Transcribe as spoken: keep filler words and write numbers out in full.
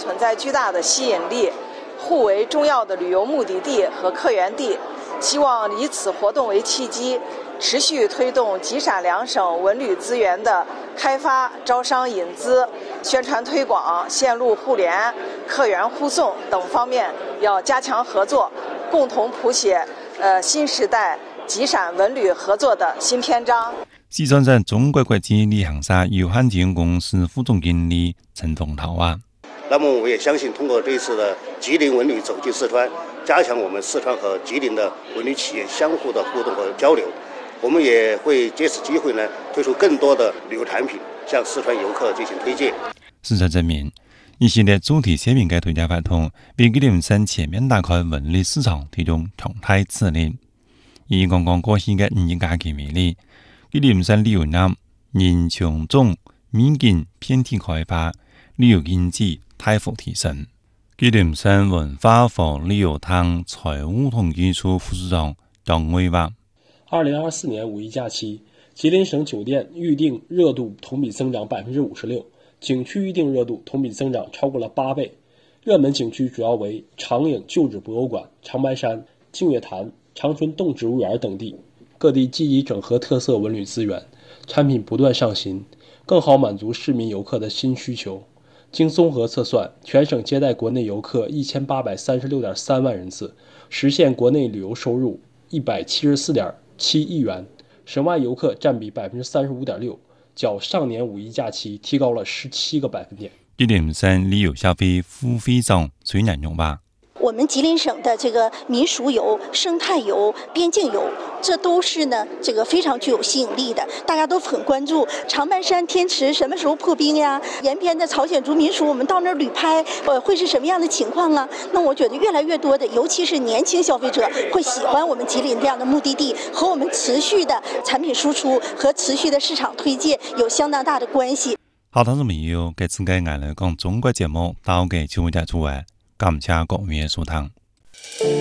存在巨大的吸引力，互为重要的旅游目的地和客源地。希望以此活动为契机，持续推动吉陕两省文旅资源的开发、招商引资、宣传推广、线路互联、客源互送等方面要加强合作，共同谱写呃新时代吉陕文旅合作的新篇章。 四川省中国国际旅行社有限责任公司副总经理陈凤涛啊。 那么我也相信，通过这次的吉林文旅走进四川，加强我们四川和吉林的文旅企业相互的互动和交流，我们也会借此机会呢，推出更多的旅游产品，向四川游客进行推荐。 事实证明，一系列主题产品嘅推介活动，为吉林省全面打开文旅市场提供强大刺激。以刚刚過去嘅五一假期為例，吉林省旅遊業因從重民警遍地開發，旅遊經濟大幅提升。吉林省文化和旅遊廳財務統計處副處長張偉話： 二零二四年五一假期，吉林省酒店預訂熱度同比增長百分之五十六，景區預訂熱度同比增長超過了八倍。熱門景區主要為長影舊址博物館、長白山、淨月潭、長春動植物園等地。各地積極整合特色文旅資源，產品不斷上新，更好滿足市民遊客的新需求。經綜合測算，全省接待國內遊客一千八百三十六點三萬人次，實現國內旅遊收入一百七十四點七億元，省外遊客佔比百分之三十五點六，較上年五一假期提高了十七個百分點。 吉林省旅遊消費副會長崔南勇吧。 我们吉林省的这个民俗游、生态游、边境游，这都是呢这个非常具有吸引力的，大家都很关注长白山天池什么时候破冰呀？延边的朝鲜族民俗，我们到那儿旅拍，呃，会是什么样的情况啊？那我觉得越来越多的，尤其是年轻消费者会喜欢我们吉林这样的目的地，和我们持续的产品输出和持续的市场推介有相当大的關係。 好，聽眾朋友，這次嘅我哋講中國節目到嘅就會結束嘅。感謝各位嘅收聽。